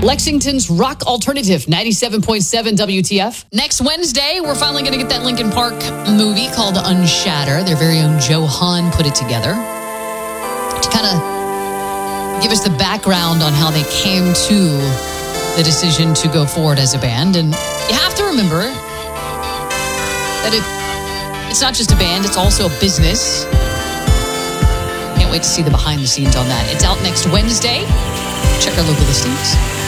Lexington's rock alternative, 97.7 WTF. Next Wednesday, we're finally going to get that Linkin Park movie called Unshatter. Their very own Joe Hahn put it together to kind of give us the background on how they came to the decision to go forward as a band. And you have to remember that it's not just a band, it's also a business. Can't wait to see the behind the scenes on that. It's out next Wednesday. Check our local listings.